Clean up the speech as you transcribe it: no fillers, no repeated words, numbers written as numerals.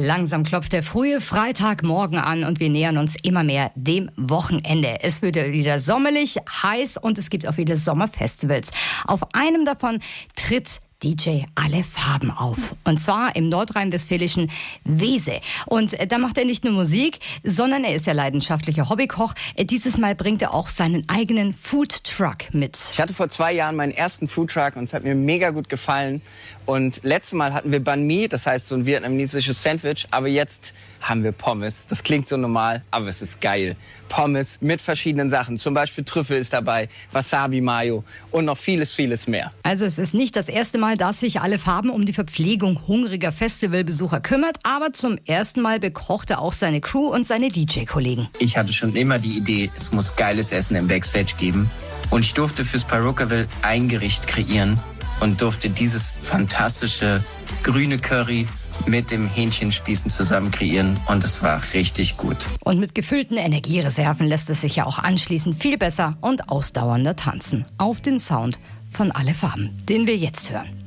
Langsam klopft der frühe Freitagmorgen an und wir nähern uns immer mehr dem Wochenende. Es wird wieder sommerlich, heiß und es gibt auch wieder Sommerfestivals. Auf einem davon tritt DJ Alle Farben auf. Und zwar im nordrhein-westfälischen Wese. Und da macht er nicht nur Musik, sondern er ist ja leidenschaftlicher Hobbykoch. Dieses Mal bringt er auch seinen eigenen Foodtruck mit. Ich hatte vor 2 Jahren meinen ersten Foodtruck und es hat mir mega gut gefallen. Und letztes Mal hatten wir Banh Mi, das heißt so ein vietnamesisches Sandwich. Aber jetzt haben wir Pommes. Das klingt so normal, aber es ist geil. Pommes mit verschiedenen Sachen. Zum Beispiel Trüffel ist dabei, Wasabi-Mayo und noch vieles, vieles mehr. Also es ist nicht das erste Mal, dass sich Alle Farben um die Verpflegung hungriger Festivalbesucher kümmert. Aber zum ersten Mal bekocht er auch seine Crew und seine DJ-Kollegen. Ich hatte schon immer die Idee, es muss geiles Essen im Backstage geben. Und ich durfte fürs Parookaville ein Gericht kreieren und durfte dieses fantastische grüne Curry mit dem Hähnchenspießen zusammen kreieren und es war richtig gut. Und mit gefüllten Energiereserven lässt es sich ja auch anschließend viel besser und ausdauernder tanzen. Auf den Sound von Alle Farben, den wir jetzt hören.